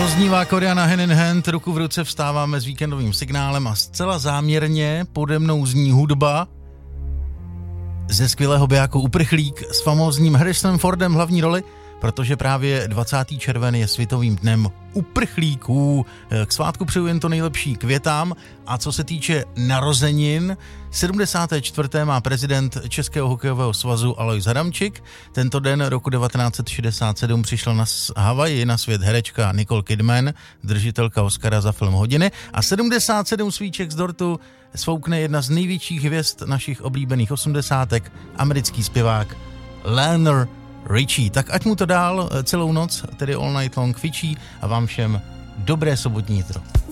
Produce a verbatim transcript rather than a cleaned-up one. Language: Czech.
Doznívá Koriana Hand in Hand, ruku v ruce vstáváme s víkendovým signálem a zcela záměrně pode mnou zní hudba ze skvělého bijáku Uprchlík s famózním Harrisonem Fordem v hlavní roli, protože právě dvacátého června je světovým dnem uprchlíků. K svátku přeju jen to nejlepší květám a co se týče narozenin, sedmdesátého čtvrtého má prezident Českého hokejového svazu Alois Hadamčík. Tento den roku devatenáct set šedesát sedm přišla na Havaji na svět herečka Nicole Kidman, držitelka Oscara za film Hodiny, a sedmdesát sedm svíček z dortu svoukne jedna z největších hvězd našich oblíbených osmdesátek, americký zpěvák Lionel Richie. Tak ať mu to dál celou noc, tedy all night long, kvičí a vám všem dobré sobotní jitro.